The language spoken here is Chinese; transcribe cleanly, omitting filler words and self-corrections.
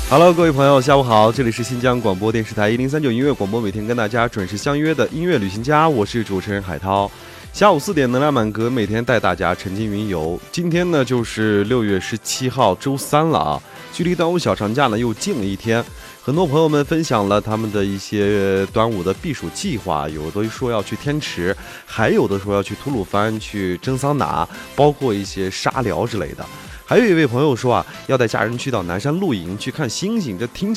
Hello， 各位朋友，下午好，这里是新疆广播电视台1039音乐广播，每天跟大家准时相约的音乐旅行家，我是主持人海涛。下午4点，能量满格，每天带大家沉浸云游。今天呢，就是6月17号，周三了啊，距离端午小长假呢又近了一天。很多朋友们分享了他们的一些端午的避暑计划，有的说要去天池，还有的说要去吐鲁番去蒸桑拿，包括一些沙疗之类的。还有一位朋友说啊，要带家人去到南山露营去看星星，这听起